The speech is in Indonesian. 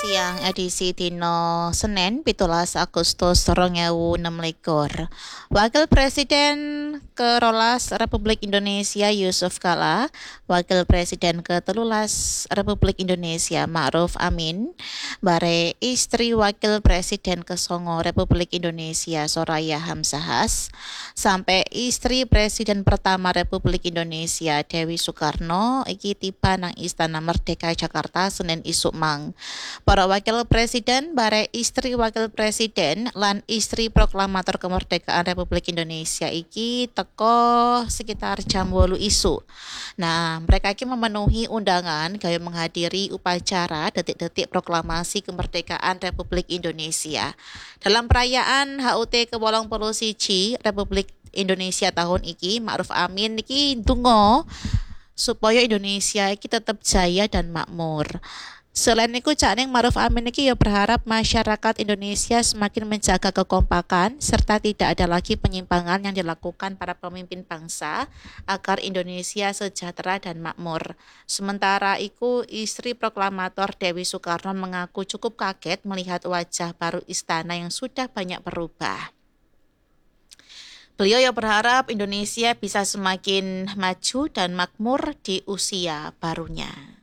Siang edisi dino Senin 17 Agustus 2026. Wakil Presiden ke-12 Republik Indonesia Yusuf Kala, Wakil Presiden ke-13 Republik Indonesia Ma'ruf Amin, bare istri Wakil Presiden ke-9 Republik Indonesia Soraya Hamzahas, sampai istri Presiden pertama Republik Indonesia Dewi Soekarno iki tiba nang Istana Merdeka Jakarta Senin isuk mang. Para wakil presiden, bare istri wakil presiden lan istri proklamator kemerdekaan Republik Indonesia iki teko sekitar jam 8 isu. Nah, mereka iki memenuhi undangan gaya menghadiri upacara detik-detik proklamasi kemerdekaan Republik Indonesia. Dalam perayaan HUT ke-81 Republik Indonesia tahun iki, Ma'ruf Amin iki ndonga supaya Indonesia iki tetap jaya dan makmur. Selain itu, Cak Ma'ruf Amin iki ya berharap masyarakat Indonesia semakin menjaga kekompakan serta tidak ada lagi penyimpangan yang dilakukan para pemimpin bangsa agar Indonesia sejahtera dan makmur. Sementara itu, istri proklamator Dewi Soekarno mengaku cukup kaget melihat wajah baru istana yang sudah banyak berubah. Beliau yang berharap Indonesia bisa semakin maju dan makmur di usia barunya.